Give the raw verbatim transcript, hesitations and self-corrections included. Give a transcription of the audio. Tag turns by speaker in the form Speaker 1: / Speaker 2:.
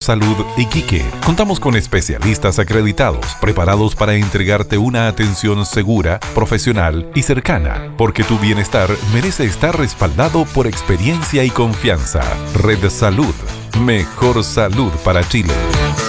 Speaker 1: Salud Iquique. Contamos con especialistas acreditados, preparados para entregarte una atención segura, profesional y cercana, porque tu bienestar merece estar respaldado por experiencia y confianza. Red Salud. Mejor salud para Chile.